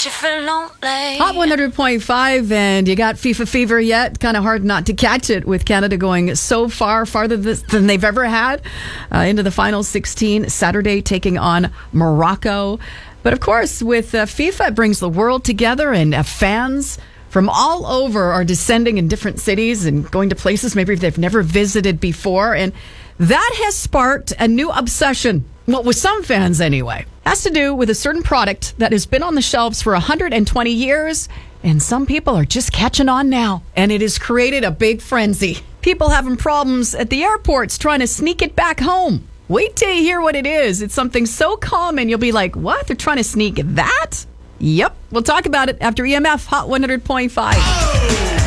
you feel lonely. Hot 100.5, and you got FIFA fever yet? Kind of hard not to catch it with Canada going so far, farther than they've ever had, into the final 16, Saturday taking on Morocco. But of course, with FIFA, it brings the world together, and fans from all over are descending in different cities and going to places maybe they've never visited before. And that has sparked a new obsession. Well, with some fans anyway. Has to do with a certain product that has been on the shelves for 120 years, and some people are just catching on now. And it has created a big frenzy. People having problems at the airports trying to sneak it back home. Wait till you hear what it is. It's something so common, you'll be like, what? They're trying to sneak that? Yep. We'll talk about it after EMF Hot 100.5.